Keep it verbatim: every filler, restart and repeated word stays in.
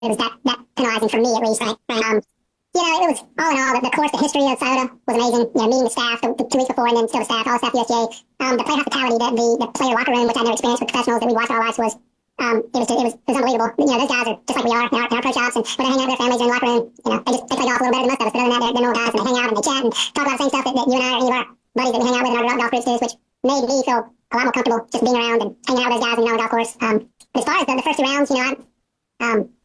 it was that, that penalizing for me at least. Right. Right. Um, you know, it was all in all, the, the course, the history of SOTA was amazing. You know, meeting the staff the, the two weeks before and then still the staff, all the staff at U S G A. Um, the player hospitality, the, the, the player locker room, which I never experienced with professionals that we watched all our lives was, um, it was, it was, it was unbelievable. You know, those guys are just like we are in our, in our pro shops, and when they hang out with their families in the locker room, you know, they just, they play golf a little better than most of us, but other than that, they're, they're normal guys, and they hang out and they chat and talk about the same stuff that, that you and I or any of our buddies that we hang out with in our golf groups do, which made me feel a lot more comfortable just being around and hanging out with those guys and, you know, on the golf course. Um, but as far as the, the first two rounds, you know, I, um,